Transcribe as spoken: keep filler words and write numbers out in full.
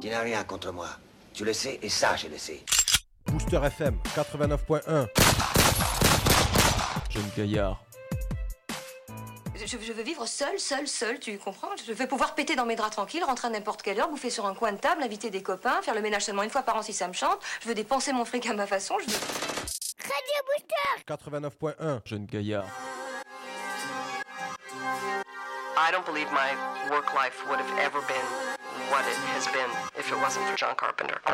Tu n'as rien contre moi. Tu le sais et ça, je le sais. Booster F M quatre-vingt-neuf point un. Jeune gaillard. Je, je veux vivre seul, seul, seul, tu comprends? Je veux pouvoir péter dans mes draps tranquilles, rentrer à n'importe quelle heure, bouffer sur un coin de table, inviter des copains, faire le ménage seulement une fois par an si ça me chante. Je veux dépenser mon fric à ma façon, je veux... Radio Booster quatre-vingt-neuf point un. Jeune gaillard. I don't believe my work life would have ever been what it has been if it wasn't for John Carpenter.